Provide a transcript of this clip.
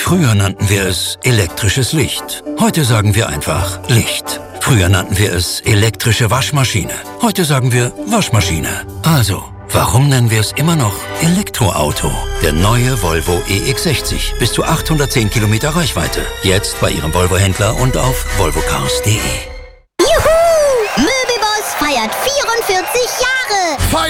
Früher nannten wir es elektrisches Licht. Heute sagen wir einfach Licht. Früher nannten wir es elektrische Waschmaschine. Heute sagen wir Waschmaschine. Also, warum nennen wir es immer noch Elektroauto? Der neue Volvo EX60. Bis zu 810 Kilometer Reichweite. Jetzt bei Ihrem Volvo-Händler und auf volvocars.de. Juhu! Möbelboss feiert 44 Jahre!